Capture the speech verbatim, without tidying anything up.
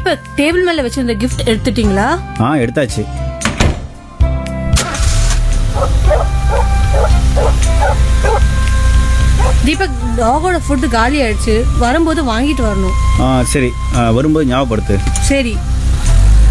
Deepak, table மேல வச்சிருந்த gift எடுத்துட்டீங்களா? ஆ எடுத்தாச்சு. தீபக், டாகோட ஃபுட் காலி ஆயிடுச்சு. வரும்போது வாங்கிட்டு வரணும். ஆ சரி, ஆ, வரும்போது ஞாபகப்படுத்து. சரி.